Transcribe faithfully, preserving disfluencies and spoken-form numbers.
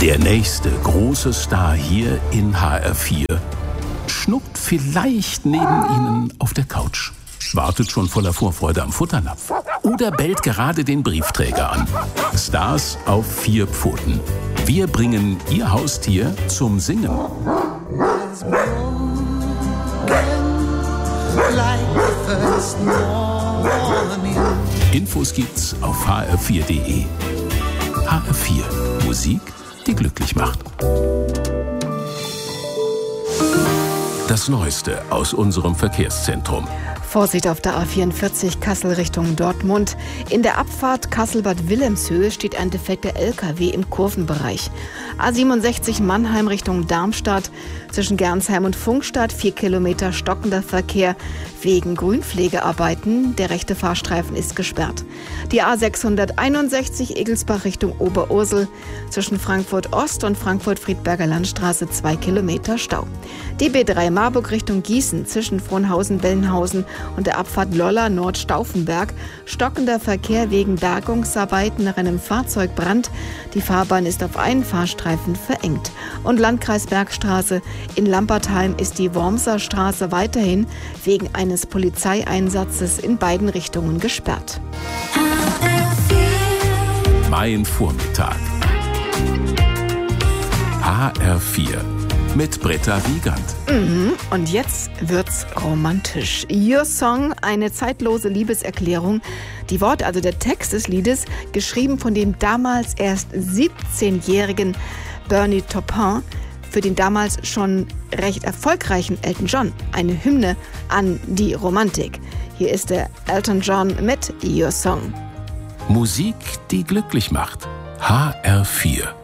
Der nächste große Star hier in H R vier schnuckt vielleicht neben Ihnen auf der Couch, wartet schon voller Vorfreude am Futternapf oder bellt gerade den Briefträger an. Stars auf vier Pfoten. Wir bringen Ihr Haustier zum Singen. Infos gibt's auf h r vier punkt d e. H R vier. Musik, die glücklich macht. Das Neueste aus unserem Verkehrszentrum. Vorsicht auf der A vierundvierzig Kassel Richtung Dortmund. In der Abfahrt Kassel-Bad Wilhelmshöhe steht ein defekter L K W im Kurvenbereich. A siebenundsechzig Mannheim Richtung Darmstadt. Zwischen Gernsheim und Funkstadt vier Kilometer stockender Verkehr wegen Grünpflegearbeiten. Der rechte Fahrstreifen ist gesperrt. Die A sechshunderteinundsechzig Egelsbach Richtung Oberursel. Zwischen Frankfurt Ost und Frankfurt-Friedberger Landstraße zwei Kilometer Stau. Die B drei Marburg Richtung Gießen zwischen Frohnhausen-Bellenhausen und der Abfahrt Lolla Nord-Stauffenberg. Stockender Verkehr wegen Bergungsarbeiten nach einem Fahrzeugbrand. Die Fahrbahn ist auf einen Fahrstreifen verengt. Und Landkreis Bergstraße in Lampertheim ist die Wormser Straße weiterhin wegen eines Polizeieinsatzes in beiden Richtungen gesperrt. Mein Vormittag. H R vier. Mit Britta Wiegand. Mhm. Und jetzt wird's romantisch. Your Song, eine zeitlose Liebeserklärung. Die Worte, also der Text des Liedes, geschrieben von dem damals erst siebzehnjährigen Bernie Taupin, für den damals schon recht erfolgreichen Elton John. Eine Hymne an die Romantik. Hier ist der Elton John mit Your Song. Musik, die glücklich macht. H R vier.